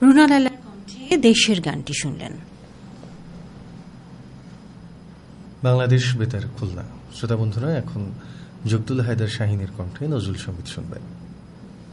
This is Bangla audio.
রুনা লালার কণ্ঠে দেশের গানটি শুনলেন। বাংলাদেশ বেতার খুলনা। শ্রোতা বন্ধুরা, এখন জগদুল হায়দার শাহীনের কণ্ঠে নজরুল সঙ্গীত শুনবেন।